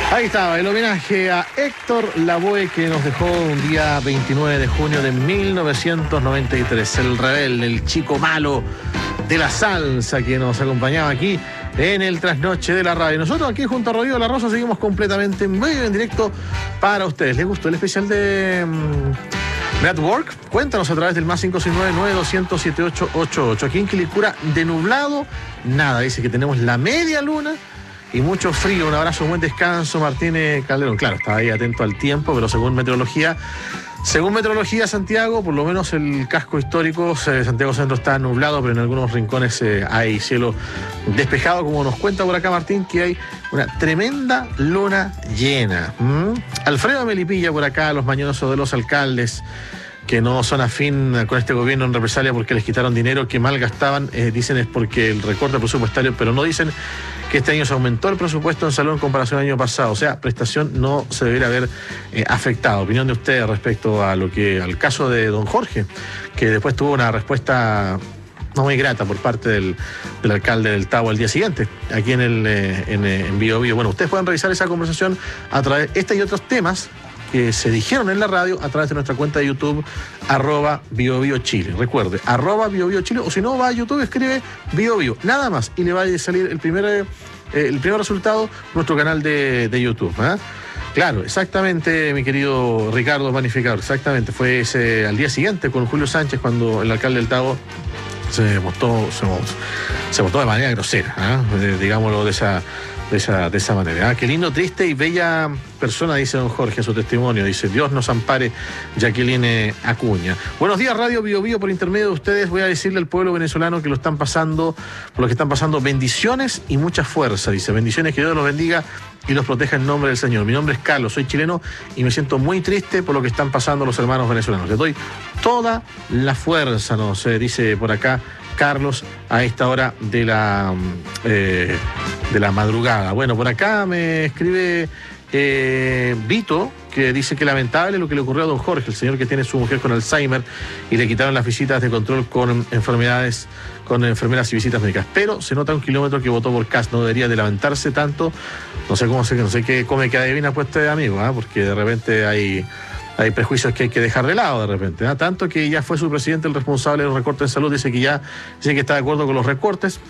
Ahí estaba el homenaje a Héctor Lavoe, que nos dejó un día 29 de junio de 1993. El rebelde, el chico malo de la salsa que nos acompañaba aquí en el trasnoche de la radio. Nosotros aquí junto a Rodrigo La Rosa seguimos completamente en vivo, en directo para ustedes. ¿Les gustó el especial de Network? Cuéntanos a través del más 569-900-7888. Aquí en Quilicura, de nublado, nada. Dice que tenemos la media luna y mucho frío. Un abrazo, un buen descanso, Martínez Calderón. Claro, estaba ahí atento al tiempo, pero según Meteorología, Santiago, por lo menos el casco histórico, Santiago Centro está nublado, pero en algunos rincones hay cielo despejado, como nos cuenta por acá Martín, que hay una tremenda luna llena. Alfredo Melipilla por acá, los mañosos de los alcaldes que no son afín con este gobierno en represalia porque les quitaron dinero que mal gastaban, dicen es porque el recorte presupuestario, pero no dicen que este año se aumentó el presupuesto en salud en comparación al año pasado. O sea, prestación no se debería haber afectado. Opinión de ustedes respecto a al caso de don Jorge, que después tuvo una respuesta no muy grata por parte del alcalde del Tabo al día siguiente, aquí en Bio Bio. Bueno, ustedes pueden revisar esa conversación a través de este y otros temas que se dijeron en la radio a través de nuestra cuenta de YouTube, @BioBioChile. Recuerde, @BioBioChile, o si no va a YouTube, escribe BioBio, nada más, y le va a salir el primer resultado, nuestro canal de YouTube. Claro, exactamente, mi querido Ricardo Panificador, exactamente, fue ese al día siguiente con Julio Sánchez, cuando el alcalde del Tabo se mostró de manera grosera, digámoslo de esa manera. Qué lindo, triste y bella persona, dice don Jorge en su testimonio. Dice, Dios nos ampare, Jacqueline Acuña. Buenos días, Radio Bio Bio, por intermedio de ustedes voy a decirle al pueblo venezolano por lo que están pasando, bendiciones y mucha fuerza. Dice, bendiciones, que Dios los bendiga y los proteja en nombre del Señor. Mi nombre es Carlos, soy chileno y me siento muy triste por lo que están pasando los hermanos venezolanos. Les doy toda la fuerza, nos dice por acá Carlos, a esta hora de la madrugada. Bueno, por acá me escribe Vito, que dice que lamentable lo que le ocurrió a don Jorge, el señor que tiene su mujer con Alzheimer y le quitaron las visitas de control con enfermeras y visitas médicas. Pero se nota 1 kilómetro que votó por Kast, no debería de lamentarse tanto. No sé qué come que adivina pues este amigo, porque de repente hay prejuicios que hay que dejar de lado de repente. Tanto que ya fue su presidente el responsable de los recortes en salud, dice que está de acuerdo con los recortes.